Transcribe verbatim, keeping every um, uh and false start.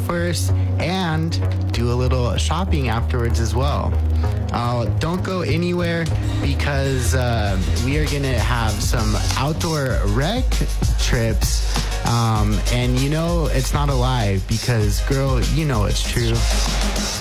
first and do a little shopping afterwards as well. Uh, don't go anywhere because uh, we are going to have some outdoor rec trips. Um, and you know it's not a lie because, girl, you know it's true.